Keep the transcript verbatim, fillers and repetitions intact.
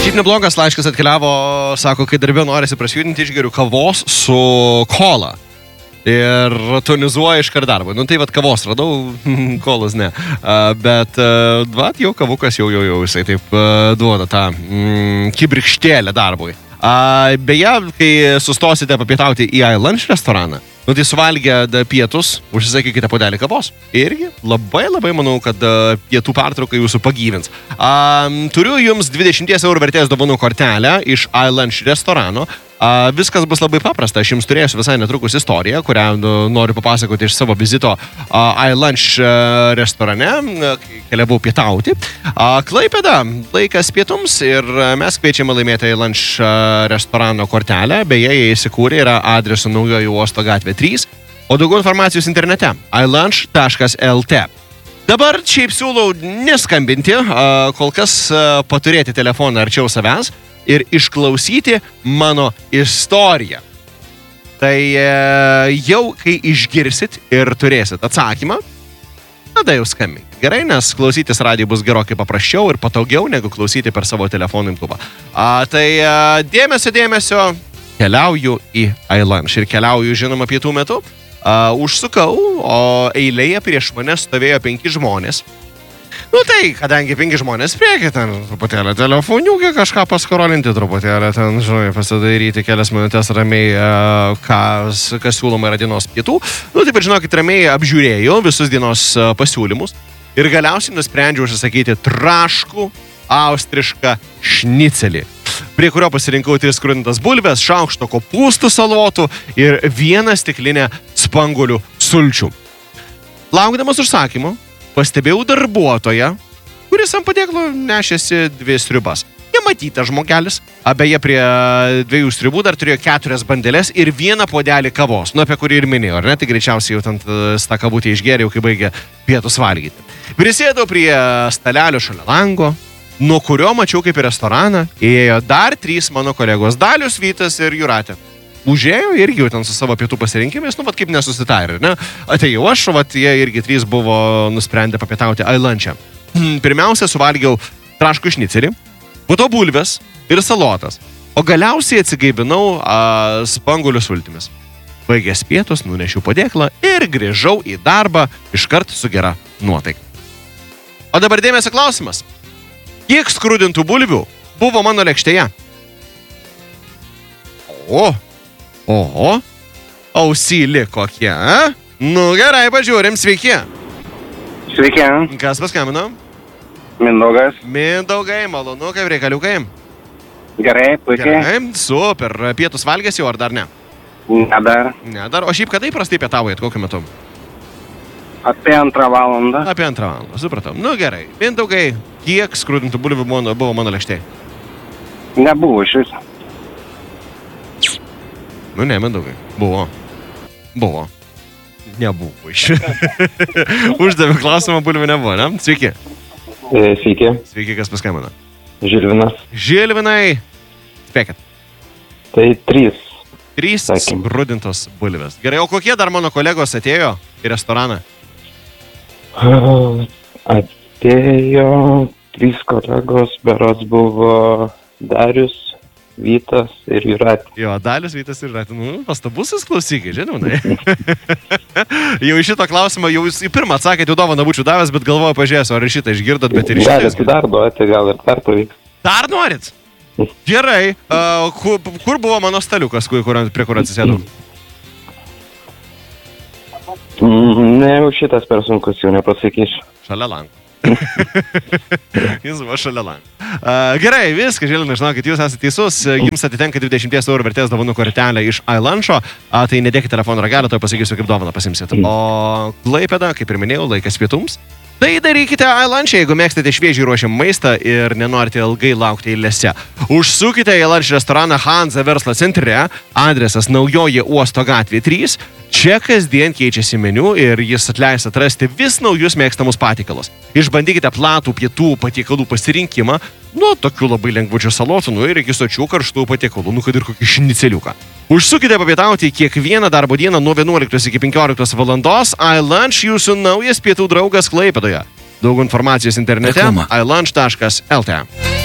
Šiaip neblogas laiškas atkeliavo, sako, kai darbė norisi prasijudinti, išgeriu kavos su kola. Ir tonizuoja iškart darbą. Nu tai vat kavos radau, kolas ne. Uh, bet uh, vat jau kavukas jau jau jau jisai taip uh, duoda tą mm, kibirkštėlę darbui. Uh, beje, kai sustosite papietauti į iLunch restoraną, nu tai suvalgę pietus, užsisakykite puodelį kavos. Irgi labai labai manau, kad uh, pietų pertrauka jūsų pagyvins. Uh, turiu jums dvidešimt eurų vertės dovanų kortelę iš iLunch restorano. Uh, viskas bus labai paprasta. Aš jums turėsiu visai netrukus istoriją, kurią nu, noriu papasakoti iš savo vizito uh, iLunch uh, restorane, kai keliavau pietauti. Uh, Klaipėda, laikas pietums ir uh, mes kviečiame laimėti iLunch uh, restorano kortelę. Beje, jie įsikūrė yra adresu Naujojo uosto gatvė trys, o daugiau informacijos internete i lunch taškas l t. Dabar šiaip siūlau neskambinti, uh, kol kas uh, paturėti telefoną arčiau savęs ir išklausyti mano istoriją. Tai e, jau kai išgirsit ir turėsit atsakymą, tada jau skambink. Gerai, nes klausytis radijo bus gerokai paprasčiau ir patogiau, negu klausyti per savo telefonų imtuvą. A, tai e, dėmesio, dėmesio, keliauju į iLunch ir keliauju, žinoma, pietų metu. A, užsukau, o eilėje prieš mane stovėjo penki žmonės. Nu tai, kadangi penki žmonės priekį, ten truputėlį telefoniukę kažką paskarolinti, truputėlį ten, žinai, pasidaryti kelias minutės ramiai, kas, kas siūloma yra dienos pietų. Nu taip ir žinokit, ramiai apžiūrėjau visus dienos pasiūlymus ir galiausiai nusprendžiau užsisakyti traškų austrišką šnicelį, prie kurio pasirinkau tris skrudintas bulves, šaukšto kopūstų salotų ir vieną stiklinę spanguolių sulčių. Laukdamas užsakymo, pastebėjau darbuotoją, kuris ant padėklo nešėsi dvi sriubas. Nematytas žmogelis, abeje prie dviejų sriubų dar turėjo keturias bandelės ir vieną puodelį kavos, nu apie kurį ir minėjau, ar ne? Tai greičiausiai jau ten tą kavutę išgėrė, jau kai baigė pietus valgyti. Prisėdau prie stalelio šalia lango, nuo kurio mačiau kaip į restoraną įėjo dar trys mano kolegos Dalius, Vytas ir Jūratė. Užėjo irgi jau ten su savo pietų pasirinkimais, nu, vat kaip nesusitarė, ne? Atėjau aš, vat jie irgi trys buvo nusprendę papietauti iLunch'e. Pirmiausia, suvalgiau traškų šnicelį, po to bulves ir salotas, o galiausiai atsigaibinau a, spanguolių sultimis. Baigęs pietus, nunešiau padėklą ir grįžau į darbą iškart su gera nuotaika. O dabar dėmesio klausimas. Kiek skrudintų bulvių buvo mano lėkštėje? O! Oho, ausyli kokie, a? Nu gerai, pažiūrim, sveiki. Sveiki. Kas paskambino? Mindaugas. Mindaugai, malonu, kaip reikaliukai? Gerai, puikiai. Gerai, super. Pietus valgėsi jau ar dar ne? Ne dar. Ne dar, o šiaip kada įprastai pietaujat, kokiu metu? Apie antrą valandą. Apie antrą valandą, supratau. Nu gerai, Mindaugai, kiek skrudintų bulvių buvo mano lėkštėje? Nebuvo iš viso. Nu ne, Mindaugai. Buvo. Buvo. Nebuvo iš. Uždaviau klausimą, bulvių nebuvo, ne? Sveiki. E, sveiki. Sveiki, kas paskambino? Žilvinas. Žilvinai. Spėkit. Tai trys. Trys Sakim. skrudintos bulvės. Gerai, o kokie dar mano kolegos atėjo į restoraną? Atėjo trys kolegos, berods buvo Darius, Vytas ir Jūratė. Jo, Dalius, Vytas ir Jūratė. Nu, pastabusis klausykai, žinoma. Jau iš šito klausimą, jau jūs į pirmą atsakėte, jau dovaną būčiau davęs, bet galvoju, pažiūrėsiu, ar šitą išgirdot, bet ir iš Galit dar duoti, gal ir dar pavyks. Dar norit? Gerai. Uh, kur, kur buvo mano staliukas, kur, kur, prie kur atsisėdau? Ne, jau šitas per sunkus, jau nepasakysiu. Šalia lango. Jis buvo šalia lango. Uh, gerai, viskas, Žilvinai, žinokit, jūs esate teisus, jums atitenka dvidešimt eurų vertės dovanų kortelę iš iLunch'o, uh, tai nedėkite telefono ragelio, to pasakysiu, kaip dovaną pasimsit. O Klaipėda, kaip ir minėjau, laikas pietums. Tai darykite iLunch'e, jeigu mėgstate šviežiai ruošiamą maistą ir nenorite ilgai laukti eilėse. Užsukite į iLunch restoraną Hanza verslo centre, adresas Naujoji uosto gatvė trys. Čia kasdien keičiasi meniu ir jis atleis atrasti vis naujus mėgstamus patiekalus. Išbandykite platų pietų patiekalų pasirinkimą, nuo tokių labai lengvučių salotų, nu ir iki sočių karštų patiekalų, nu kad ir kokį šniceliuką. Užsukite papietauti kiekvieną darbo dieną nuo vienuoliktos iki penkioliktos valandos. iLunch jūsų naujas pietų draugas Klaipėdoje. Daug informacijos internete i lunch taškas l t.